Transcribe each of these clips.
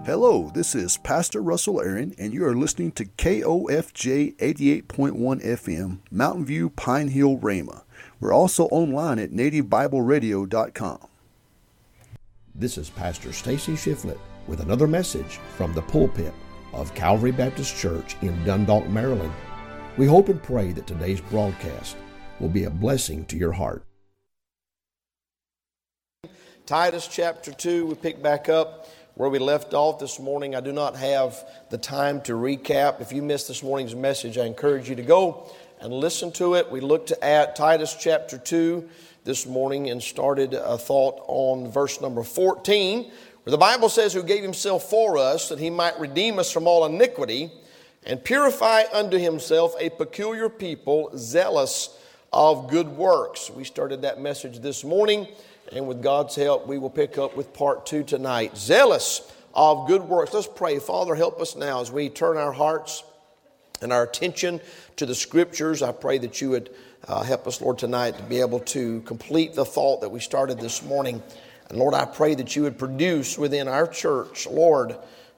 Hello, this is Pastor Russell Aaron, and you are listening to KOFJ 88.1 FM, Mountain View, Pine Hill, Rhema. We're also online at nativebibleradio.com. This is Pastor Stacy Shiflett with another message from the pulpit of Calvary Baptist Church in Dundalk, Maryland. We hope and pray that today's broadcast will be a blessing to your heart. Titus chapter 2, we pick back up where we left off this morning. I do not have the time to recap. If you missed this morning's message, I encourage you to go and listen to it. We looked at Titus chapter 2 this morning and started a thought on verse number 14, where the Bible says, "Who gave himself for us, that he might redeem us from all iniquity, and purify unto himself a peculiar people, zealous of good works." We started that message this morning, and with God's help, we will pick up with part 2 tonight. Zealous of good works. Let's pray. Father, help us now as we turn our hearts and our attention to the Scriptures. I pray that you would help us, Lord, tonight to be able to complete the thought that we started this morning. And Lord, I pray that you would produce within our church, Lord,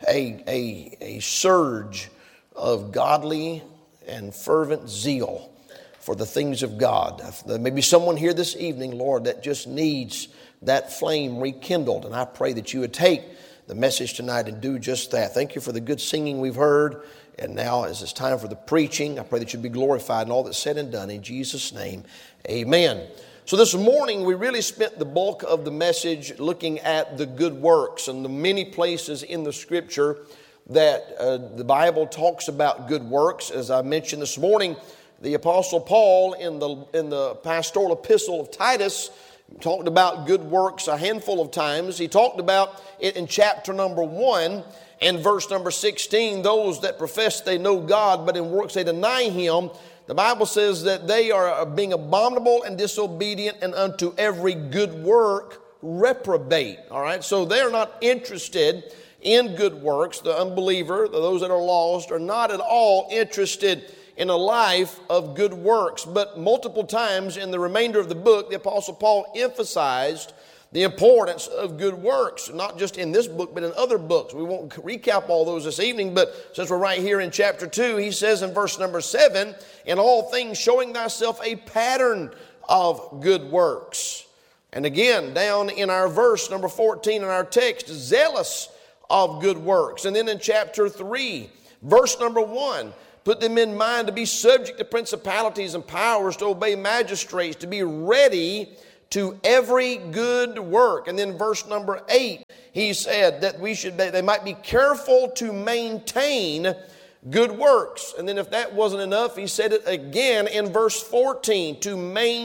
a surge of godly and fervent zeal for the things of God. There may be someone here this evening, Lord, that just needs that flame rekindled. And I pray that you would take the message tonight and do just that. Thank you for the good singing we've heard. And now as it's time for the preaching, I pray that you'd be glorified in all that's said and done. In Jesus' name, amen. So this morning, we really spent the bulk of the message looking at the good works and the many places in the Scripture that the Bible talks about good works. As I mentioned this morning, the Apostle Paul in the pastoral epistle of Titus talked about good works a handful of times. He talked about it in chapter number 1 and verse number 16. Those that profess they know God, but in works they deny Him. The Bible says that they are being abominable and disobedient, and unto every good work reprobate. All right, so they are not interested in good works. The unbeliever, those that are lost, are not at all interested in a life of good works. But multiple times in the remainder of the book, the Apostle Paul emphasized the importance of good works, not just in this book, but in other books. We won't recap all those this evening, but since we're right here in chapter 2, he says in verse number 7, "In all things showing thyself a pattern of good works." And again, down in our verse number 14 in our text, zealous of good works. And then in chapter 3, verse number 1, "Put them in mind to be subject to principalities and powers, to obey magistrates, to be ready to every good work." And then verse number 8, he said that they might be careful to maintain good works. And then if that wasn't enough, he said it again in verse 14, to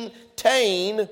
maintain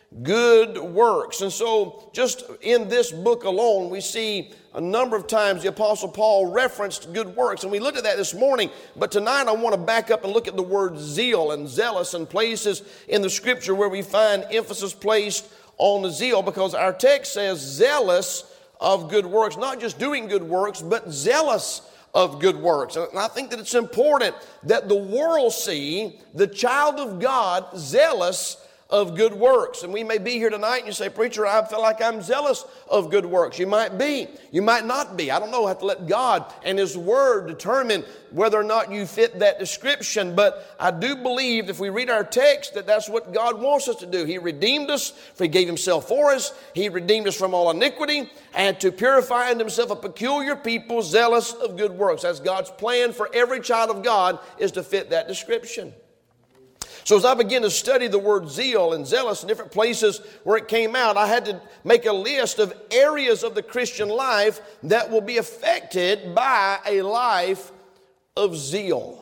good works. And so just in this book alone, we see a number of times the Apostle Paul referenced good works, and we looked at that this morning. But tonight I want to back up and look at the word zeal and zealous and places in the Scripture where we find emphasis placed on the zeal, because our text says zealous of good works, not just doing good works, but zealous of good works. And I think that it's important that the world see the child of God zealous of good works. And we may be here tonight and you say, "Preacher, I feel like I'm zealous of good works." You might be. You might not be. I don't know. I have to let God and His Word determine whether or not you fit that description. But I do believe if we read our text that that's what God wants us to do. He redeemed us, for He gave Himself for us. He redeemed us from all iniquity, and to purify unto Himself a peculiar people, zealous of good works. That's God's plan for every child of God, is to fit that description. So as I began to study the word zeal and zealous in different places where it came out, I had to make a list of areas of the Christian life that will be affected by a life of zeal.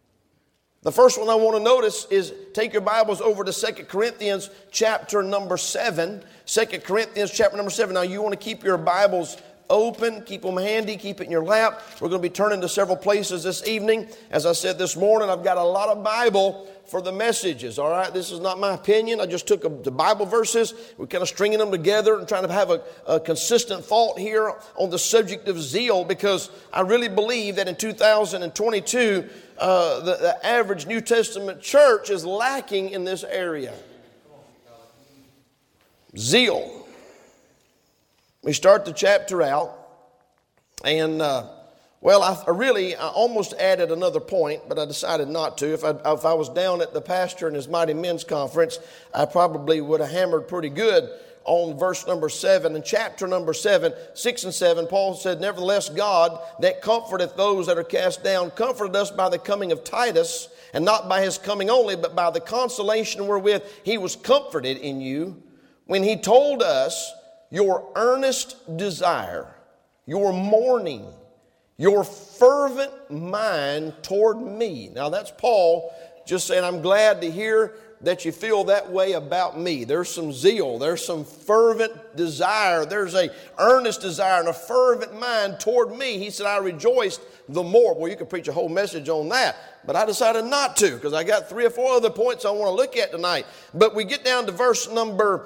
The first one I want to notice is, take your Bibles over to 2 Corinthians chapter number 7. 2 Corinthians chapter number 7. Now you want to keep your Bibles open, keep them handy, keep it in your lap. We're going to be turning to several places this evening. As I said this morning, I've got a lot of Bible for the messages, all right? This is not my opinion. I just took the Bible verses. We're kind of stringing them together and trying to have a consistent thought here on the subject of zeal, because I really believe that in 2022, the average New Testament church is lacking in this area. Zeal. We start the chapter out And, well, I almost added another point, but I decided not to. If I was down at the pastor and his Mighty Men's Conference, I probably would have hammered pretty good on verse number 7. In chapter number 7, 6 and 7, Paul said, "Nevertheless, God that comforteth those that are cast down, comforted us by the coming of Titus, and not by his coming only, but by the consolation wherewith he was comforted in you, when he told us your earnest desire, your mourning, your fervent mind toward me." Now that's Paul just saying, I'm glad to hear that you feel that way about me. There's some zeal, there's some fervent desire, there's a earnest desire and a fervent mind toward me. He said, I rejoiced the more. Well, you could preach a whole message on that, but I decided not to because I got 3 or 4 other points I want to look at tonight. But we get down to verse number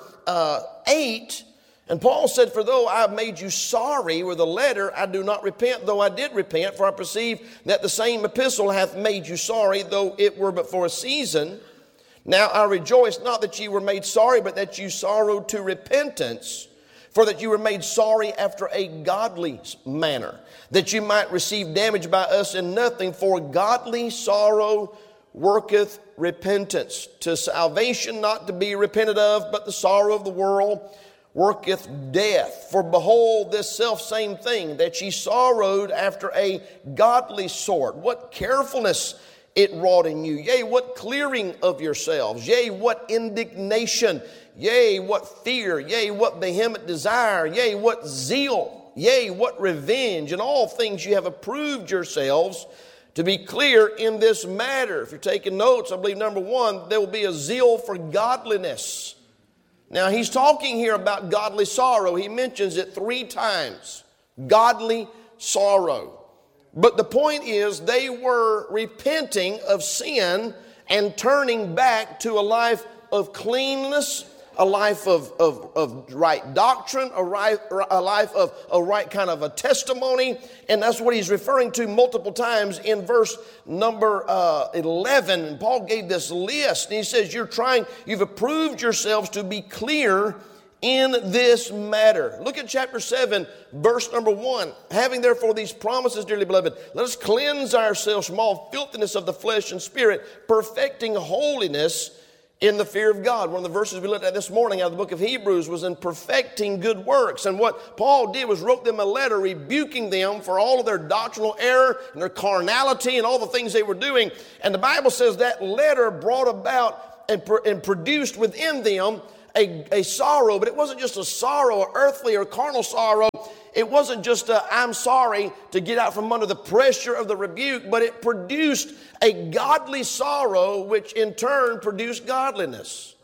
8. And Paul said, "For though I have made you sorry with a letter, I do not repent, though I did repent. For I perceive that the same epistle hath made you sorry, though it were but for a season. Now I rejoice not that ye were made sorry, but that you sorrowed to repentance. For that you were made sorry after a godly manner, that you might receive damage by us in nothing. For godly sorrow worketh repentance, to salvation not to be repented of, but the sorrow of the world worketh death. For behold, this selfsame thing, that ye sorrowed after a godly sort. What carefulness it wrought in you. Yea, what clearing of yourselves. Yea, what indignation. Yea, what fear. Yea, what vehement desire. Yea, what zeal. Yea, what revenge. In all things you have approved yourselves to be clear in this matter." If you're taking notes, I believe number 1, there will be a zeal for godliness. Now, he's talking here about godly sorrow. He mentions it 3 times. Godly sorrow. But the point is, they were repenting of sin and turning back to a life of cleanness, a life of right doctrine, a life of a right kind of a testimony. And that's what he's referring to multiple times in verse number 11. And Paul gave this list. And he says, you've approved yourselves to be clear in this matter. Look at chapter 7, verse number 1. "Having therefore these promises, dearly beloved, let us cleanse ourselves from all filthiness of the flesh and spirit, perfecting holiness in the fear of God." One of the verses we looked at this morning out of the book of Hebrews was in perfecting good works. And what Paul did was wrote them a letter rebuking them for all of their doctrinal error and their carnality and all the things they were doing. And the Bible says that letter brought about and produced within them a sorrow, but it wasn't just a sorrow, an earthly or carnal sorrow. It wasn't just I'm sorry to get out from under the pressure of the rebuke, but it produced a godly sorrow, which in turn produced godliness.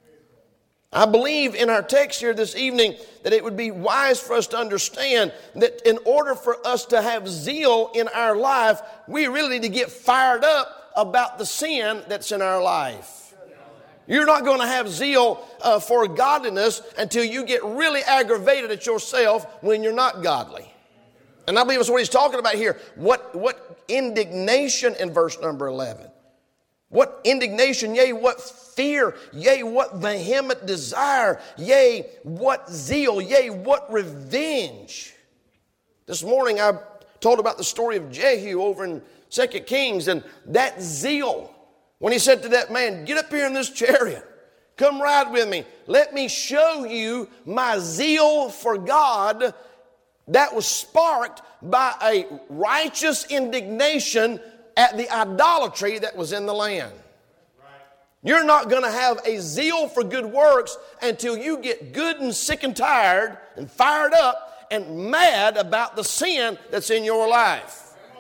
I believe in our text here this evening that it would be wise for us to understand that in order for us to have zeal in our life, we really need to get fired up about the sin that's in our life. You're not going to have zeal for godliness until you get really aggravated at yourself when you're not godly. And I believe that's what he's talking about here. What indignation in verse number 11. What indignation, yea, what fear, yea, what vehement desire, yea, what zeal, yea, what revenge. This morning I told about the story of Jehu over in 2 Kings, and that zeal. When he said to that man, "Get up here in this chariot, come ride with me, let me show you my zeal for God," that was sparked by a righteous indignation at the idolatry that was in the land. You're not going to have a zeal for good works until you get good and sick and tired and fired up and mad about the sin that's in your life.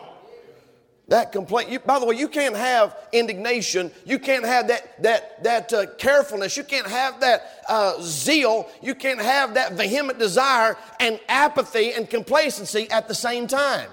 That complaint. By the way, you can't have indignation. You can't have that carefulness. You can't have that zeal. You can't have that vehement desire and apathy and complacency at the same time.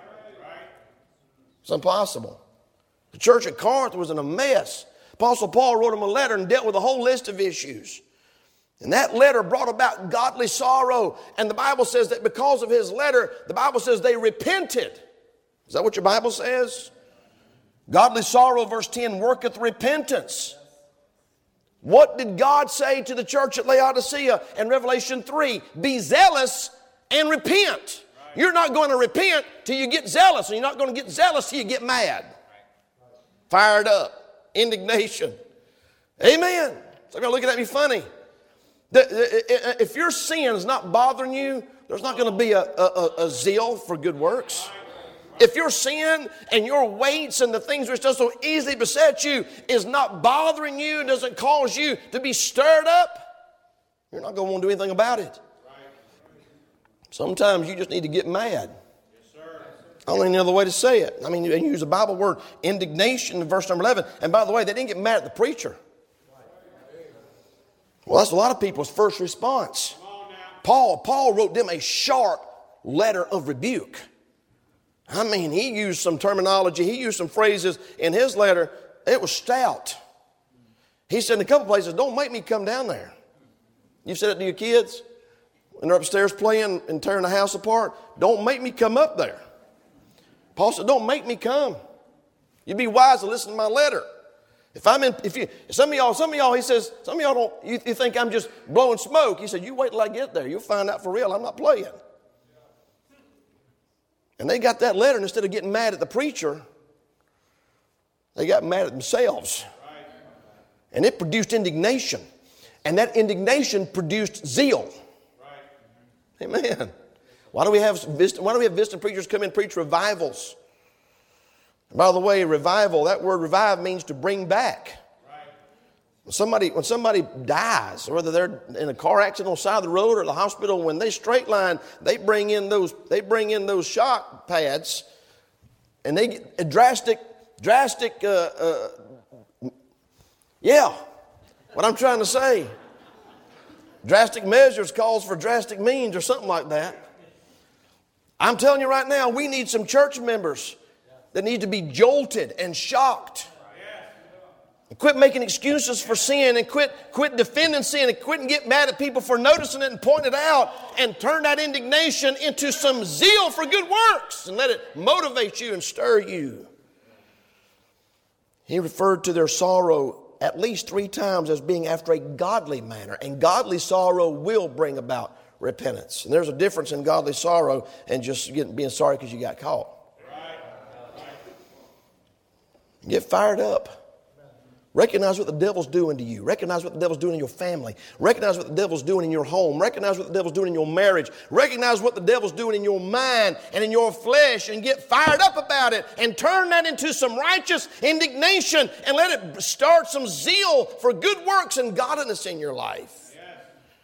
It's impossible. The church at Corinth was in a mess. Apostle Paul wrote them a letter and dealt with a whole list of issues. And that letter brought about godly sorrow. And the Bible says that because of his letter, the Bible says they repented. Is that what your Bible says? Godly sorrow, verse 10, worketh repentance. What did God say to the church at Laodicea in Revelation 3? Be zealous and repent. You're not going to repent till you get zealous, and you're not going to get zealous till you get mad. Fired up. Indignation. Amen. So you're looking at me funny. If your sin is not bothering you, there's not going to be a zeal for good works. If your sin and your weights and the things which does so easily beset you is not bothering you and doesn't cause you to be stirred up, you're not going to want to do anything about it. Sometimes you just need to get mad. I don't know any other way to say it. I mean, you use the Bible word indignation in verse number 11. And by the way, they didn't get mad at the preacher. Well, that's a lot of people's first response. Paul wrote them a sharp letter of rebuke. I mean, he used some terminology. He used some phrases in his letter. It was stout. He said in a couple places, don't make me come down there. You've said it to your kids when they're upstairs playing and tearing the house apart. Don't make me come up there. Paul said, don't make me come. You'd be wise to listen to my letter. Some of y'all, he says, some of y'all don't, you think I'm just blowing smoke. He said, you wait till I get there. You'll find out for real. I'm not playing. And they got that letter, and instead of getting mad at the preacher, they got mad at themselves. And it produced indignation. And that indignation produced zeal. Amen. Why do we have visiting preachers come in and preach revivals? And by the way, revival, that word revive means to bring back. When somebody dies, whether they're in a car accident on the side of the road or the hospital, when they straight line, they bring in those shock pads, and they get a drastic. What I'm trying to say, drastic measures calls for drastic means or something like that. I'm telling you right now, we need some church members that need to be jolted and shocked. And quit making excuses for sin, and quit defending sin, and quit and get mad at people for noticing it and pointing it out, and turn that indignation into some zeal for good works and let it motivate you and stir you. He referred to their sorrow at least 3 times as being after a godly manner, and godly sorrow will bring about repentance. And there's a difference in godly sorrow and just being sorry because you got caught. Get fired up. Recognize what the devil's doing to you. Recognize what the devil's doing in your family. Recognize what the devil's doing in your home. Recognize what the devil's doing in your marriage. Recognize what the devil's doing in your mind and in your flesh, and get fired up about it and turn that into some righteous indignation and let it start some zeal for good works and godliness in your life. Yes.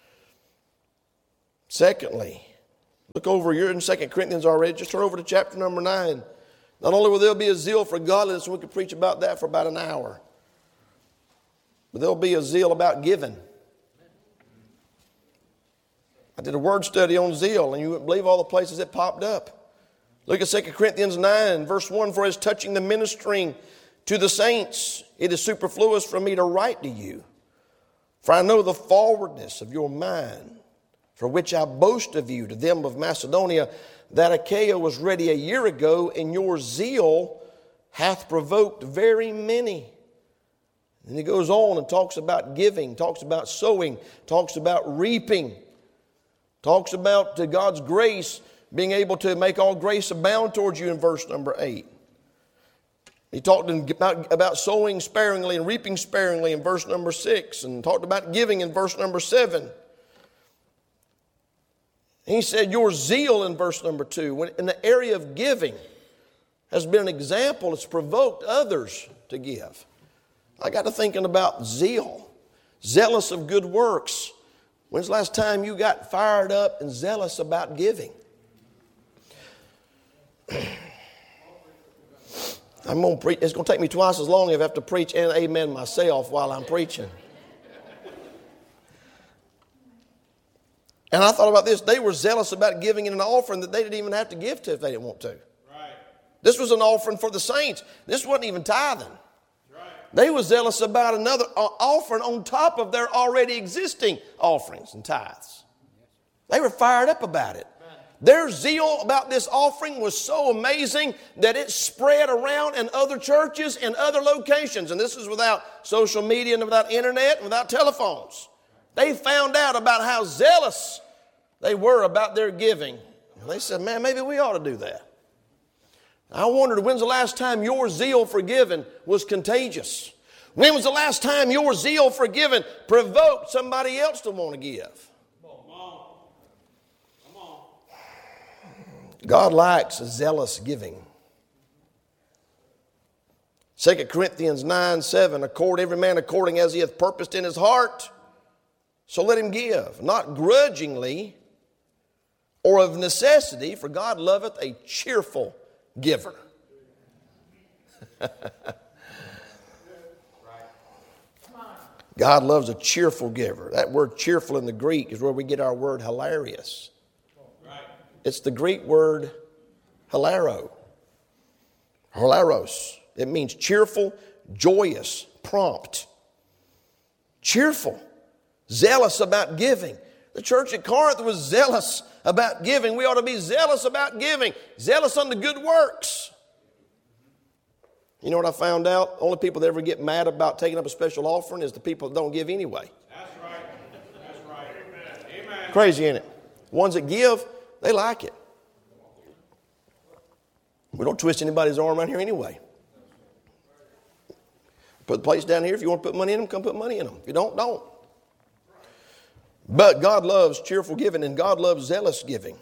Secondly, look over, you're in 2 Corinthians already. Just turn over to chapter number 9. Not only will there be a zeal for godliness, and we could preach about that for about an hour, but there'll be a zeal about giving. I did a word study on zeal, and you wouldn't believe all the places it popped up. Look at 2 Corinthians 9, verse 1. For as touching the ministering to the saints, it is superfluous for me to write to you. For I know the forwardness of your mind, for which I boast of you to them of Macedonia, that Achaia was ready a year ago, and your zeal hath provoked very many. And he goes on and talks about giving, talks about sowing, talks about reaping, talks about God's grace, being able to make all grace abound towards you in verse number 8. He talked about sowing sparingly and reaping sparingly in verse number 6, and talked about giving in verse number 7. He said your zeal in verse number 2, in the area of giving, has been an example. It's provoked others to give. I got to thinking about zeal, zealous of good works. When's the last time you got fired up and zealous about giving? I'm going to preach. It's going to take me twice as long if I have to preach and amen myself while I'm preaching. And I thought about this. They were zealous about giving in an offering that they didn't even have to give to if they didn't want to. Right. This was an offering for the saints. This wasn't even tithing. They were zealous about another offering on top of their already existing offerings and tithes. They were fired up about it. Their zeal about this offering was so amazing that it spread around in other churches and other locations. And this is without social media and without internet and without telephones. They found out about how zealous they were about their giving. And they said, man, maybe we ought to do that. I wondered, when's the last time your zeal for giving was contagious? When was the last time your zeal for giving provoked somebody else to want to give? Come on. God likes zealous giving. 2 Corinthians 9:7, accord every man according as he hath purposed in his heart, so let him give, not grudgingly or of necessity, for God loveth a cheerful giver. God loves a cheerful giver. That word cheerful in the Greek is where we get our word hilarious. It's the Greek word hilaro. Hilaros. It means cheerful, joyous, prompt. Cheerful, zealous about giving. The church at Corinth was zealous about giving. We ought to be zealous about giving, zealous unto good works. You know what I found out? Only people that ever get mad about taking up a special offering is the people that don't give anyway. That's right. That's right. Amen. Crazy, ain't it? Ones that give, they like it. We don't twist anybody's arm around here anyway. Put the plates down here. If you want to put money in them, come put money in them. If you don't, don't. But God loves cheerful giving, and God loves zealous giving.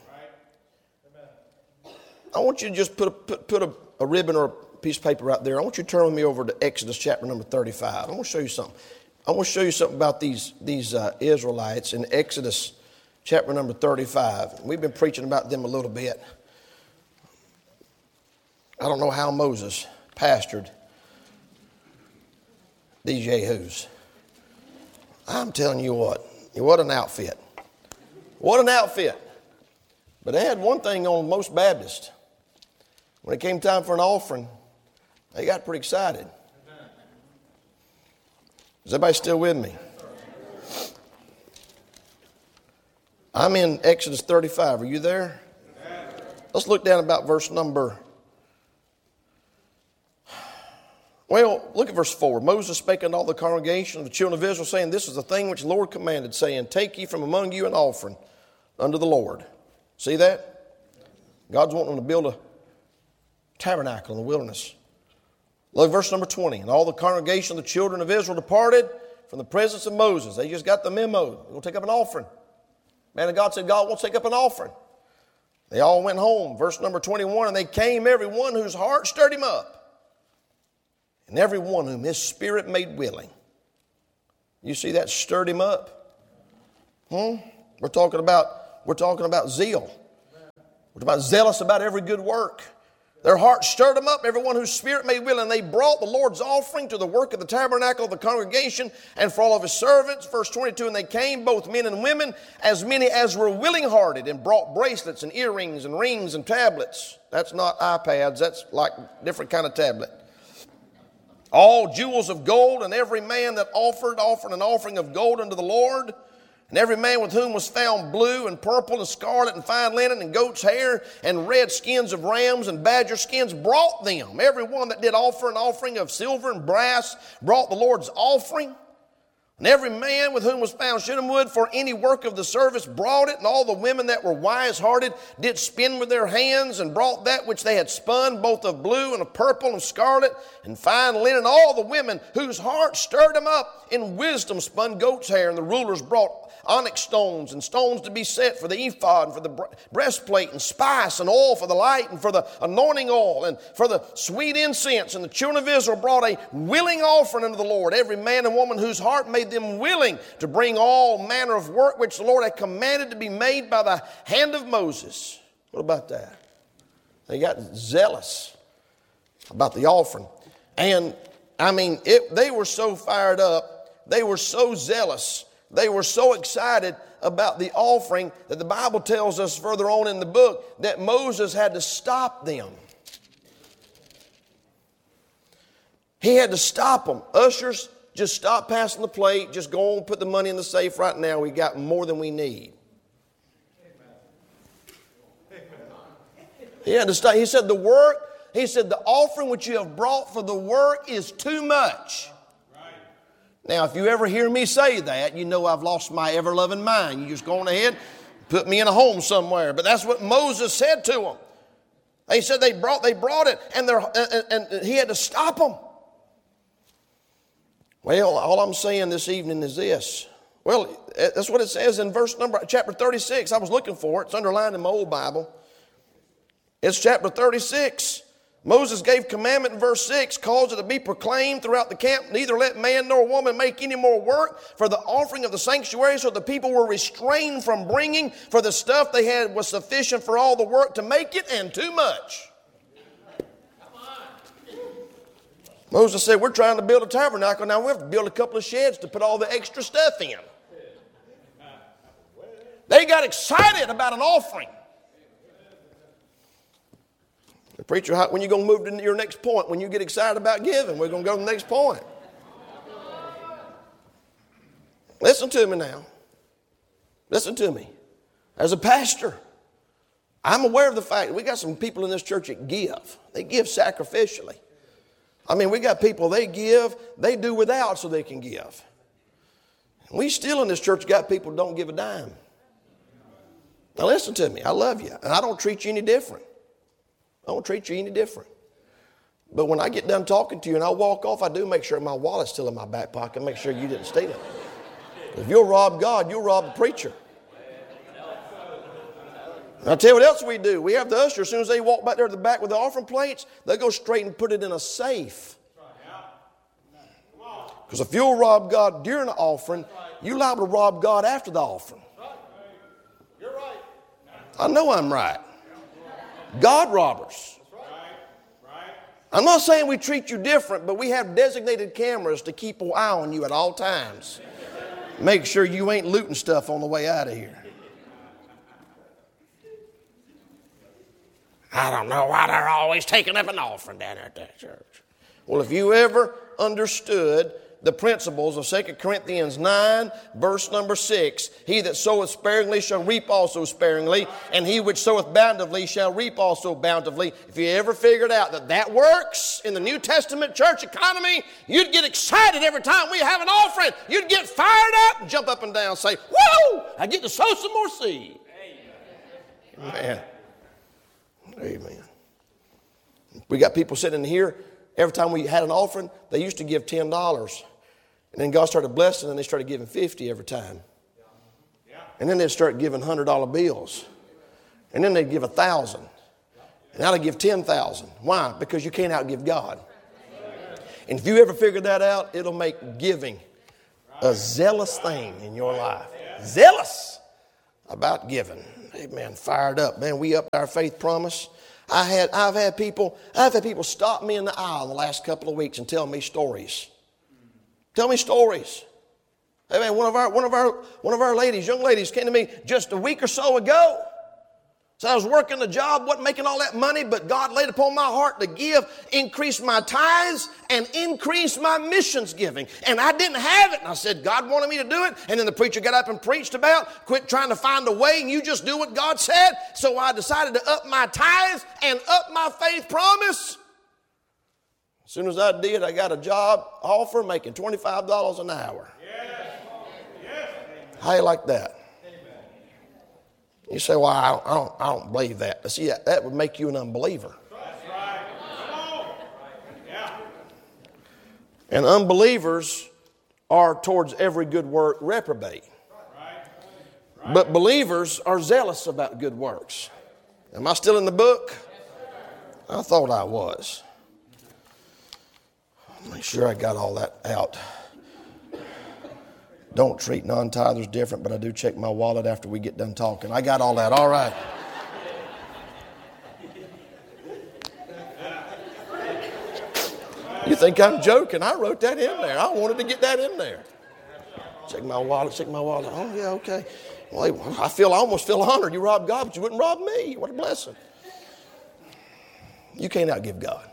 I want you to just put a ribbon or a piece of paper right there. I want you to turn with me over to Exodus chapter number 35. I want to show you something. I want to show you something about these Israelites in Exodus chapter number 35. We've been preaching about them a little bit. I don't know how Moses pastored these yahoos. I'm telling you what an outfit. What an outfit. But they had one thing on most Baptists. When it came time for an offering, they got pretty excited. Is everybody still with me? I'm in Exodus 35. Are you there? Let's look down about verse number... Well, look at verse 4. Moses spake unto all the congregation of the children of Israel, saying, this is the thing which the Lord commanded, saying, take ye from among you an offering unto the Lord. See that? God's wanting them to build a tabernacle in the wilderness. Look at verse number 20. And all the congregation of the children of Israel departed from the presence of Moses. They just got the memo. We're going to take up an offering. Man of God said, God wants to take up an offering. They all went home. Verse number 21. And they came, every one whose heart stirred him up, and every one whom his spirit made willing. You see that stirred him up? We're talking about zeal. We're talking about zealous about every good work. Their heart stirred them up, everyone whose spirit made willing. They brought the Lord's offering to the work of the tabernacle of the congregation and for all of his servants. Verse 22, and they came, both men and women, as many as were willing-hearted, and brought bracelets and earrings and rings and tablets. That's not iPads, that's like a different kind of tablet. All jewels of gold, and every man that offered an offering of gold unto the Lord. And every man with whom was found blue and purple and scarlet and fine linen and goat's hair and red skins of rams and badger skins brought them. Every one that did offer an offering of silver and brass brought the Lord's offering. And every man with whom was found shittim wood for any work of the service brought it. And all the women that were wise-hearted did spin with their hands and brought that which they had spun, both of blue and of purple and scarlet and fine linen. All the women whose hearts stirred them up in wisdom spun goat's hair. And the rulers brought onyx stones and stones to be set for the ephod and for the breastplate and spice and oil for the light and for the anointing oil and for the sweet incense. And the children of Israel brought a willing offering unto the Lord, every man and woman whose heart made them willing to bring all manner of work which the Lord had commanded to be made by the hand of Moses. What about that? They got zealous about the offering. And I mean, they were so fired up, they were so zealous, they were so excited about the offering that the Bible tells us further on in the book that Moses had to stop them. He had to stop them. Ushers, just stop passing the plate. Just go on, put the money in the safe right now. We got more than we need. He had to stop. He said the offering which you have brought for the work is too much. Now, if you ever hear me say that, you know I've lost my ever-loving mind. You just go on ahead, Put me in a home somewhere. But that's what Moses said to them. He said they brought it, and he had to stop them. Well, all I'm saying this evening is this. Well, that's what it says in chapter 36. I was looking for it. It's underlined in my old Bible. It's chapter 36. Moses gave commandment in verse 6, caused it to be proclaimed throughout the camp, neither let man nor woman make any more work for the offering of the sanctuary, so the people were restrained from bringing, for the stuff they had was sufficient for all the work to make it, and too much. Moses said, we're trying to build a tabernacle. Now we have to build a couple of sheds to put all the extra stuff in. They got excited about an offering. The preacher, when you going to move to your next point? When you get excited about giving, we're going to go to the next point. Listen to me now. Listen to me. As a pastor, I'm aware of the fact that we got some people in this church that give. They give sacrificially. I mean, we got people, they give, they do without so they can give. We still in this church got people who don't give a dime. Now listen to me. I love you. And I don't treat you any different. I don't treat you any different. But when I get done talking to you and I walk off, I do make sure my wallet's still in my back pocket. Make sure you didn't steal it. If you'll rob God, you'll rob the preacher. And I'll tell you what else we do. We have the usher, as soon as they walk back there to the back with the offering plates, they go straight and put it in a safe. Because if you'll rob God during the offering, you're liable to rob God after the offering. I know I'm right. God robbers. I'm not saying we treat you different, but we have designated cameras to keep an eye on you at all times. Make sure you ain't looting stuff on the way out of here. I don't know why they're always taking up an offering down there at that church. Well, if you ever understood the principles of 2 Corinthians 9, verse number 6, he that soweth sparingly shall reap also sparingly, and he which soweth bountifully shall reap also bountifully. If you ever figured out that that works in the New Testament church economy, you'd get excited every time we have an offering. You'd get fired up and jump up and down and say, whoa, I get to sow some more seed. Amen. Amen. We got people sitting here, every time we had an offering, they used to give $10. And then God started blessing and they started giving $50 every time. And then they'd start giving $100 bills. And then they'd give $1,000. And now they give $10,000. Why? Because you can't outgive God. And if you ever figure that out, it'll make giving a zealous thing in your life. Zealous about giving. Amen. Fired up. Man, we upped our faith promise. I've had people stop me in the aisle the last couple of weeks and tell me stories. Tell me stories. Amen. One of our ladies, young ladies, came to me just a week or so ago. So I was working a job, wasn't making all that money, but God laid upon my heart to give, increase my tithes, and increase my missions giving. And I didn't have it. And I said, God wanted me to do it. And then the preacher got up and preached about, quit trying to find a way, and you just do what God said. So I decided to up my tithes and up my faith promise. As soon as I did, I got a job offer making $25 an hour. Yes. How you like that? You say, well, I don't believe that. See, that would make you an unbeliever. That's right. Come on. Yeah. And unbelievers are towards every good work reprobate. Right. But believers are zealous about good works. Am I still in the book? I thought I was. Make sure I got all that out. Don't treat non-tithers different, but I do check my wallet after we get done talking. I got all that. All right. You think I'm joking? I wrote that in there. I wanted to get that in there. Check my wallet. Oh, yeah, okay. Well, I almost feel honored. You robbed God, but you wouldn't rob me. What a blessing. You can't outgive God.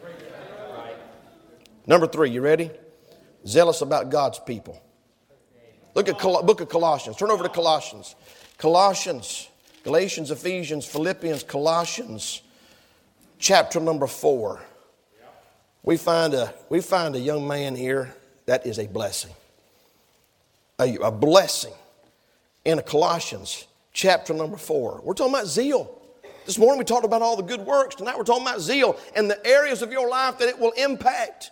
Number 3, you ready? Zealous about God's people. Look at book of Colossians. Turn over to Colossians. Galatians, Ephesians, Philippians, Colossians, chapter number 4. We find a young man here that is a blessing. A blessing in Colossians chapter number 4. We're talking about zeal. This morning we talked about all the good works. Tonight we're talking about zeal and the areas of your life that it will impact.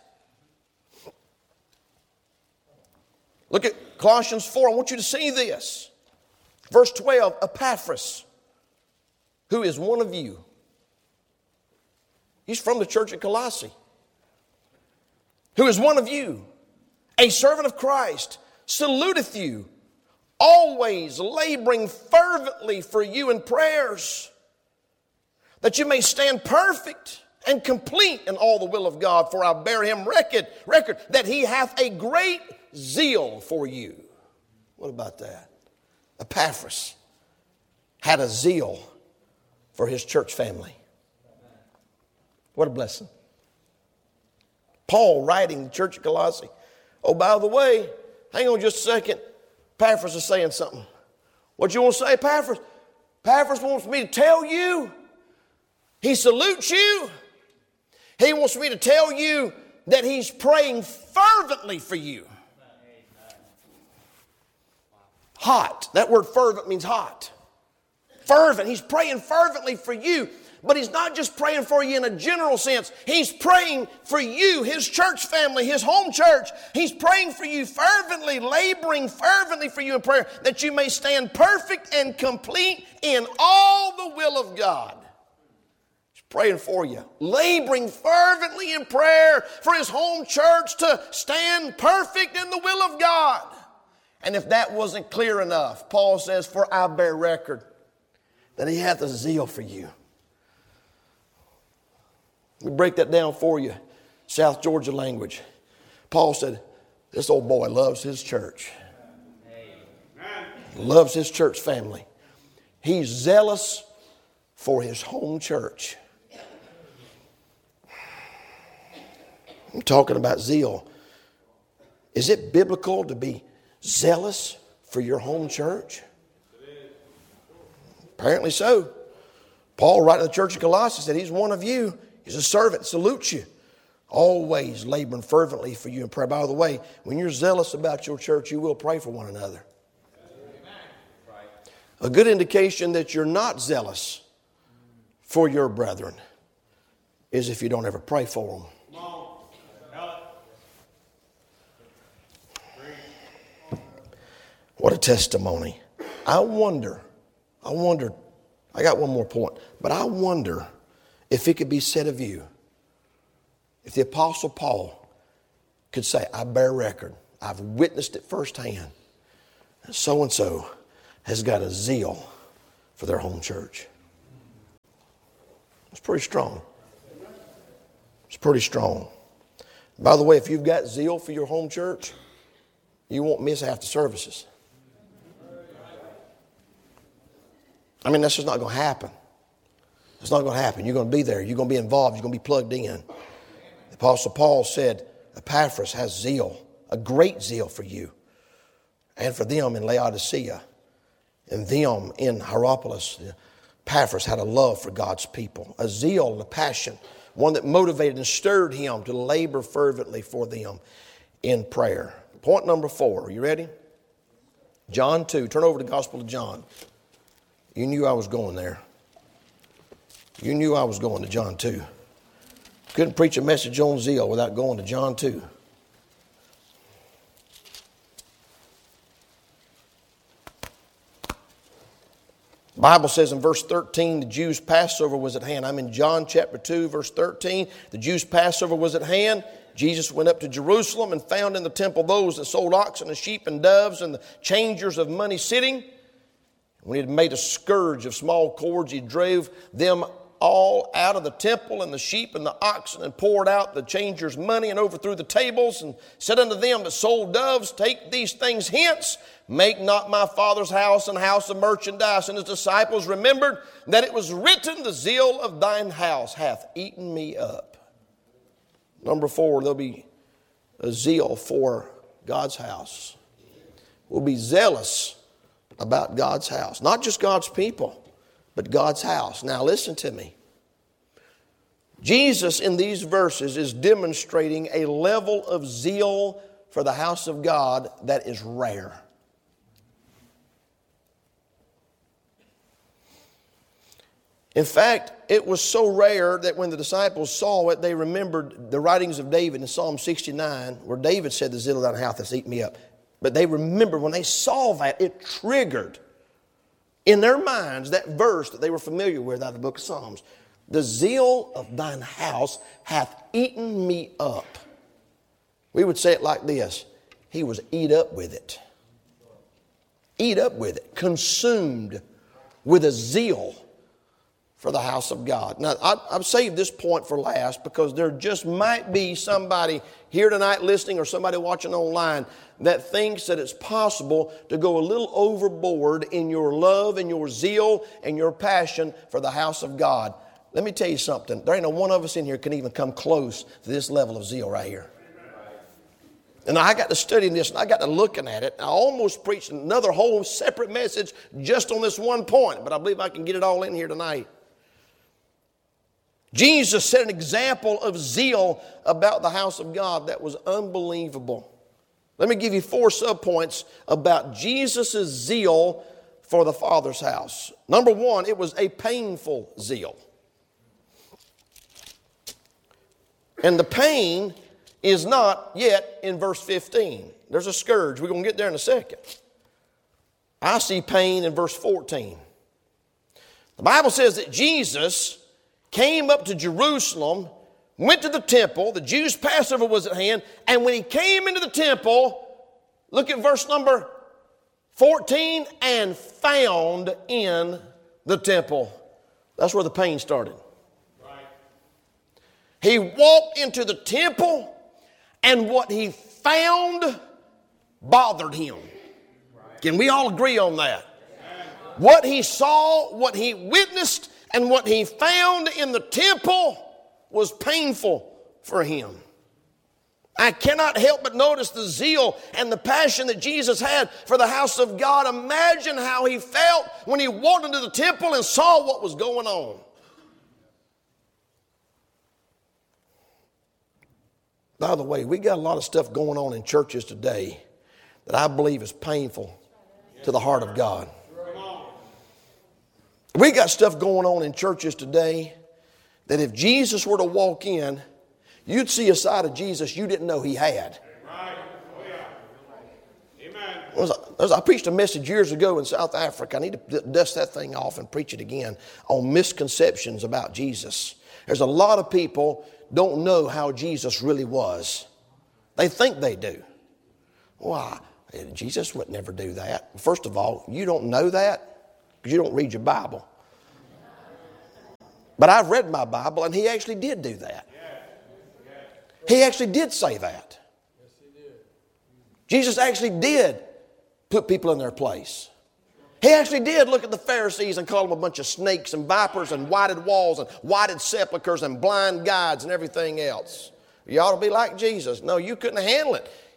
Look at Colossians 4. I want you to see this. Verse 12, Epaphras, who is one of you. He's from the church at Colossae. Who is one of you, a servant of Christ, saluteth you, always laboring fervently for you in prayers, that you may stand perfect and complete in all the will of God. For I bear him record that he hath a great zeal for you. What about that? Epaphras had a zeal for his church family. What a blessing. Paul writing the church at Colossae. Oh, by the way, hang on just a second. Epaphras is saying something. What you want to say, Epaphras? Epaphras wants me to tell you. He salutes you. He wants me to tell you that he's praying fervently for you. Hot. That word fervent means hot. Fervent. He's praying fervently for you. But he's not just praying for you in a general sense. He's praying for you, his church family, his home church. He's praying for you fervently, laboring fervently for you in prayer, that you may stand perfect and complete in all the will of God. He's praying for you, laboring fervently in prayer for his home church to stand perfect in the will of God. And if that wasn't clear enough, Paul says, for I bear record that he hath a zeal for you. Let me break that down for you. South Georgia language. Paul said, this old boy loves his church. Loves his church family. He's zealous for his home church. I'm talking about zeal. Is it biblical to be zealous for your home church? Apparently so. Paul, writing to the church of Colossae, said he's one of you. He's a servant, salutes you. Always laboring fervently for you in prayer. By the way, when you're zealous about your church, you will pray for one another. A good indication that you're not zealous for your brethren is if you don't ever pray for them. What a testimony. I wonder, I got one more point, but I wonder if it could be said of you, if the Apostle Paul could say, I bear record, I've witnessed it firsthand, so-and-so has got a zeal for their home church. It's pretty strong. It's pretty strong. By the way, if you've got zeal for your home church, you won't miss half the services. I mean, that's just not going to happen. It's not going to happen. You're going to be there. You're going to be involved. You're going to be plugged in. The Apostle Paul said, Epaphras has zeal, a great zeal for you, and for them in Laodicea, and them in Hierapolis. Epaphras had a love for God's people, a zeal and a passion, one that motivated and stirred him to labor fervently for them in prayer. Point number 4. Are you ready? John 2. Turn over to the Gospel of John. You knew I was going there. You knew I was going to John 2. Couldn't preach a message on zeal without going to John 2. The Bible says in verse 13, the Jews' Passover was at hand. I'm in John chapter 2, verse 13. The Jews' Passover was at hand. Jesus went up to Jerusalem and found in the temple those that sold oxen and sheep and doves and the changers of money sitting. When he had made a scourge of small cords, he drove them all out of the temple, and the sheep and the oxen, and poured out the changers' money, and overthrew the tables, and said unto them that sold doves, take these things hence, make not my Father's house an house of merchandise. And his disciples remembered that it was written, the zeal of thine house hath eaten me up. Number 4, there'll be a zeal for God's house. We'll be zealous about God's house. Not just God's people, but God's house. Now listen to me. Jesus in these verses is demonstrating a level of zeal for the house of God that is rare. In fact, it was so rare that when the disciples saw it, they remembered the writings of David in Psalm 69, where David said, "The zeal of thine house has eaten me up." But they remembered when they saw that, it triggered in their minds that verse that they were familiar with out of the book of Psalms. "The zeal of thine house hath eaten me up." We would say it like this: he was eat up with it. Eat up with it. Consumed with a zeal for the house of God. Now, I've saved this point for last because there just might be somebody here tonight listening or somebody watching online that thinks that it's possible to go a little overboard in your love and your zeal and your passion for the house of God. Let me tell you something. There ain't one of us in here can even come close to this level of zeal right here. And I got to studying this and I got to looking at it. I almost preached another whole separate message just on this one point, but I believe I can get it all in here tonight. Jesus set an example of zeal about the house of God that was unbelievable. Let me give you 4 subpoints about Jesus' zeal for the Father's house. Number 1, it was a painful zeal. And the pain is not yet in verse 15. There's a scourge. We're going to get there in a second. I see pain in verse 14. The Bible says that Jesus came up to Jerusalem, went to the temple. The Jews' Passover was at hand. And when he came into the temple, look at verse number 14, and found in the temple. That's where the pain started. Right. He walked into the temple, and what he found bothered him. Right. Can we all agree on that? Right. What he saw, what he witnessed, and what he found in the temple was painful for him. I cannot help but notice the zeal and the passion that Jesus had for the house of God. Imagine how he felt when he walked into the temple and saw what was going on. By the way, we got a lot of stuff going on in churches today that I believe is painful to the heart of God. We got stuff going on in churches today that if Jesus were to walk in, you'd see a side of Jesus you didn't know he had. Right. Oh, yeah. Amen. I preached a message years ago in South Africa. I need to dust that thing off and preach it again on misconceptions about Jesus. There's a lot of people don't know how Jesus really was. They think they do. Why? Jesus would never do that. First of all, you don't know that because you don't read your Bible. But I've read my Bible, and he actually did do that. He actually did say that. Jesus actually did put people in their place. He actually did look at the Pharisees and call them a bunch of snakes and vipers and whited walls and whited sepulchres and blind guides and everything else. You ought to be like Jesus. No, you couldn't handle it.